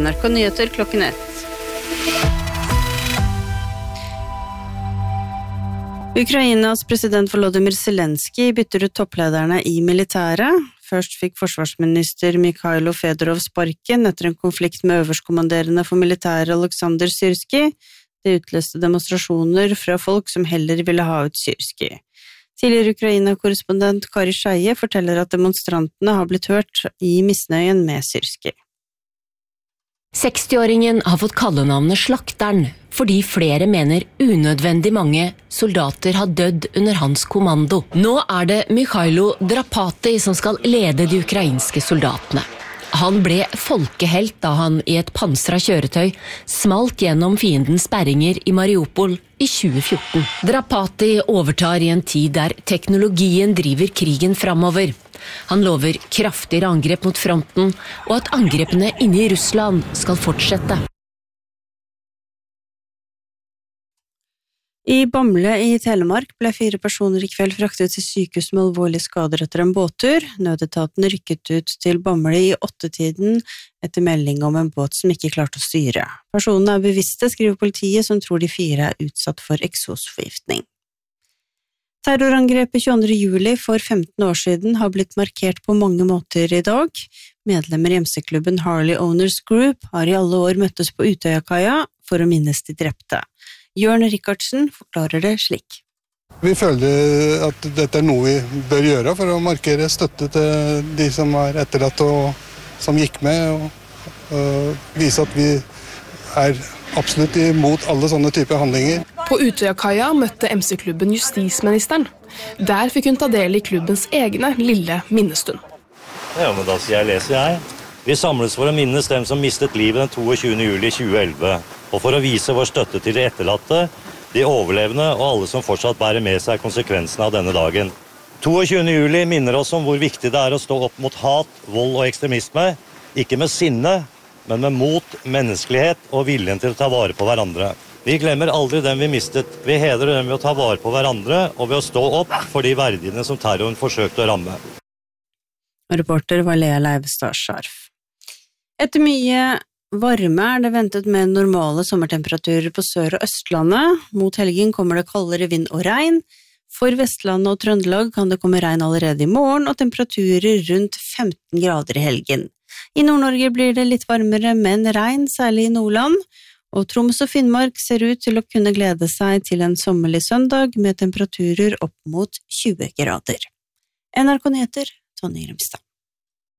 NRK Nyheter klokken 1. Ukrainas president Volodymyr Zelenskyj bytter ut topplederne i militæret. Først fikk forsvarsminister Mikhailo Fedorov sparken etter en konflikt med øverstkommanderende for militæret Oleksandr Syrskij. Det utløste demonstrasjoner fra folk som heller ville ha ut Syrskij. Tidligere Ukraina-korrespondent Kari Skeie forteller at demonstrantene har blitt hørt i misnøyen med Syrskij. 60-åringen har fått kallenavnet Slakteren, fordi flere mener unødvendig mange soldater har dødd under hans kommando. Nå er det Mikhailo Drapati som skal lede de ukrainske soldatene. Han ble folkehelt da han i et pansret kjøretøy smalt gjennom fiendens sperringer i Mariupol i 2014. Drapati overtar i en tid der teknologien driver krigen framover. Han lover kraftigere angrep mot fronten, og at angrepene inne i Russland skal fortsette. I Bamble i Telemark ble 4 personer i kveld fraktet til sykehus med alvorlige skader etter en båttur. Nødetaten rykket ut til Bamble i 8-tiden etter melding om en båt som ikke klarte å styre. Personene er bevisste, skriver politiet, som tror de 4 er utsatt for eksosforgiftning. Terrorangrepet 22. juli for 15 år siden har blitt markert på mange måter i dag. Medlemmer i MC-klubben Harley Owners Group har i alle år møttes på Utøyakaia for å minnes de drepte. Jørn Rikardsen forklarer det slik. Vi føler at dette er noe vi bør gjøre for å markere støtte til de som er etterlatt og som gikk med, og vise at vi er absolutt imot alle sånne typer handlinger. På Utøyakaia møtte MC-klubben justisministeren. Der fikk hun ta del i klubbens egne lille minnestund. Ja, men da sier jeg. Vi samles for å minnes dem som mistet livet den 22. juli 2011, og for å vise vår støtte til de etterlatte, de overlevende og alle som fortsatt bærer med seg konsekvensene av denne dagen. 22. juli minner oss om hvor viktig det er å stå opp mot hat, vold og ekstremisme, ikke med sinne, men med mot, menneskelighet og viljen til å ta vare på hverandre. Vi glemmer aldri dem vi mistet. Vi hedrer dem ved å ta vare på hverandre og ved å stå opp for de verdiene som terroren forsøkte å ramme. Reporter var Lea Leivestad Scharf. Etter mye varme er det ventet med normale sommertemperaturer på Sør- og Østlandet. Mot helgen kommer det kaldere vind og regn. For Vestlandet og Trøndelag kan det komme regn allerede i morgen, og temperaturer rundt 15 grader i helgen. I Nord-Norge blir det litt varmere, men regn, særlig i Nordland. Og Troms og Finnmark ser ut til å kunne glede seg til en sommerlig søndag med temperaturer opp mot 20 grader. NRK Nyheter, Tonje Grimstad.